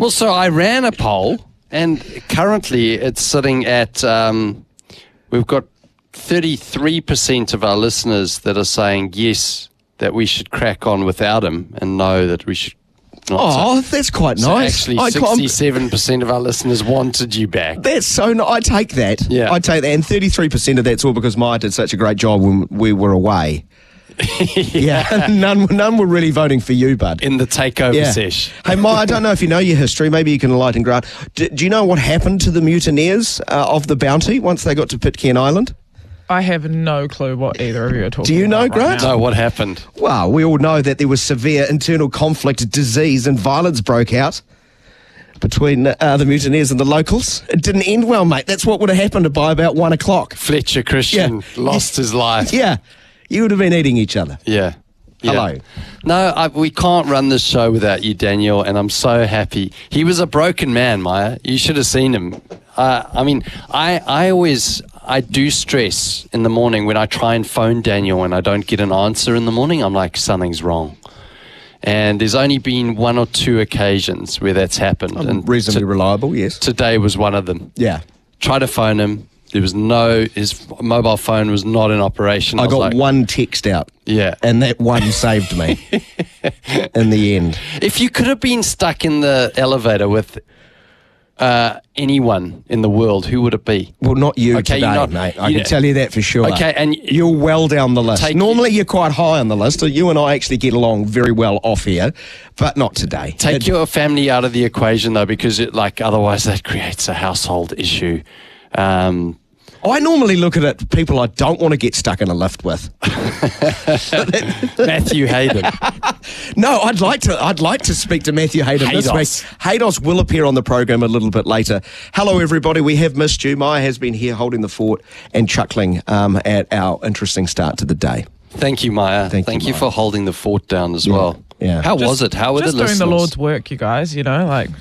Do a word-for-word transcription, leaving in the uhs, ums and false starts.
Well, so I ran a poll, and currently it's sitting at, um, we've got thirty-three percent of our listeners that are saying yes, that we should crack on without him, and no, that we should not. Oh, So, that's quite so nice. actually, I can't- sixty-seven percent of our listeners wanted you back. That's so nice. I take that. Yeah. I take that. And thirty-three percent of that's all because Maya did such a great job when we were away. yeah. none, none were really voting for you, bud. In the takeover Yeah. sesh. Hey, Maya, I don't know if you know your history. Maybe you can enlighten Grant. Do, do you know what happened to the mutineers uh, of the Bounty once they got to Pitcairn Island? I have no clue what either of you are talking about. Do you know, right Grant? now. No, what happened? Well, we all know that there was severe internal conflict, disease and violence broke out between uh, the mutineers and the locals. It didn't end well, mate. That's what would have happened by about one o'clock. Fletcher Christian Yeah. lost his life. Yeah, you would have been eating each other. Yeah. Yeah. Hello. No, I, we can't run this show without you, Daniel, and I'm so happy. He was a broken man, Maya. You should have seen him. Uh, I mean, I, I always, I do stress in the morning when I try and phone Daniel and I don't get an answer in the morning. I'm like, something's wrong. And there's only been one or two occasions where that's happened. and Reasonably to- reliable, yes. today was one of them. Yeah. Tried to phone him. There was no, his mobile phone was not in operation. I was got like, one text out. Yeah. And that one saved me in the end. If you could have been stuck in the elevator with uh, anyone in the world, who would it be? Well, not you Okay, today, you're not- mate. I you- can tell you that for sure. Okay, and You're well down the list. Take- Normally, you're quite high on the list. So you and I actually get along very well off here, but not today. take It- your family out of the equation, though, because it, like otherwise that creates a household issue. Um, I normally look at it people I don't want to get stuck in a lift with. Matthew Hayden. No, I'd like to. I'd like to speak to Matthew Hayden this Haydos. week. Haydos will appear on the program a little bit later. Hello, everybody. We have missed you. Maya has been here holding the fort and chuckling um, at our interesting start to the day. Thank you, Maya. Thank Thank, you, you, Maya. for holding the fort down as Yeah, well. yeah. How Just- was it? How were just the doing listeners? the Lord's work, you guys, you know, like